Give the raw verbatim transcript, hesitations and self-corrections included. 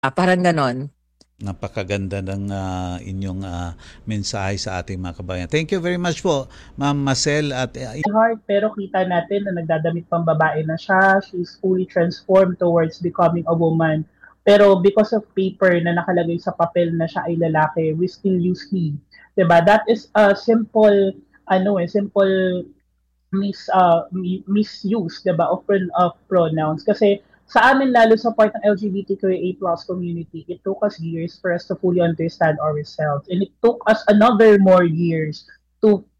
Ah, parang gano'n. Napakaganda ng ah, inyong ah, mensahe sa ating mga kabayan. Thank you very much po, Ma'am Marcel. At ah, Heart, pero kita natin na nagdadamit pang babae na siya, she's fully transformed towards becoming a woman. Pero because of paper na nakalagay sa papel na siya ay lalaki, we still use he. 'Di ba? That is a simple, ano eh, simple mis uh, mi- misuse, 'di ba, of, pron- of pronouns. Kasi sa amin, lalo sa part ng L G B T Q I A plus community, it took us years for us to fully understand ourselves. And it took us another more years to